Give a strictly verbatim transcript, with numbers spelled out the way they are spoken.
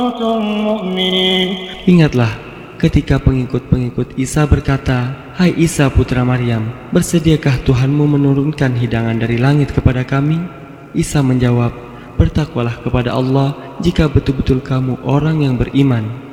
مؤمنين. Ingatlah ketika pengikut-pengikut Isa berkata, "Hai Isa putra Maryam, bersediakah Tuhanmu menurunkan hidangan dari langit kepada kami?" Isa menjawab, "Bertakwalah kepada Allah jika betul-betul kamu orang yang beriman."